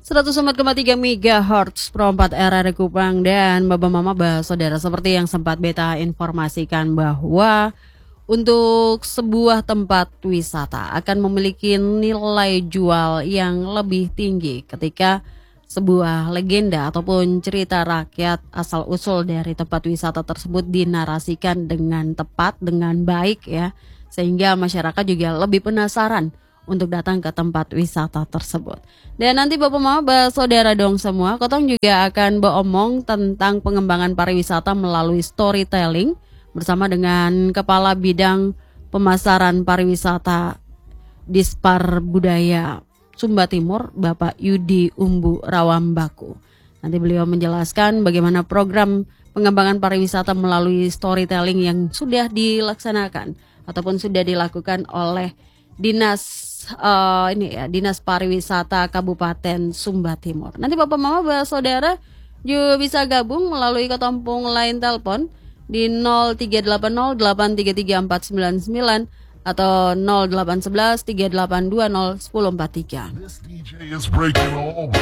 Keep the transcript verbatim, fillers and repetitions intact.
seratus empat koma tiga megahertz Pro empat R R Kupang. Dan Bapak Mama Bah Saudara, seperti yang sempat beta informasikan bahwa untuk sebuah tempat wisata akan memiliki nilai jual yang lebih tinggi ketika sebuah legenda ataupun cerita rakyat asal-usul dari tempat wisata tersebut dinarasikan dengan tepat, dengan baik ya, sehingga masyarakat juga lebih penasaran untuk datang ke tempat wisata tersebut. Dan nanti Bapak Mama Bah Saudara dong semua, Kotong juga akan beromong tentang pengembangan pariwisata melalui storytelling bersama dengan Kepala Bidang Pemasaran Pariwisata Dispar Budaya Sumba Timur, Bapak Yudi Umbu Rawambaku. Nanti beliau menjelaskan bagaimana program pengembangan pariwisata melalui storytelling yang sudah dilaksanakan ataupun sudah dilakukan oleh Dinas uh, ini ya, Dinas Pariwisata Kabupaten Sumba Timur. Nanti Bapak Mama Bah Saudara juga bisa gabung melalui ketompong line telepon di nol tiga delapan nol delapan tiga tiga empat sembilan sembilan atau nol delapan satu satu tiga delapan dua nol satu nol empat tiga.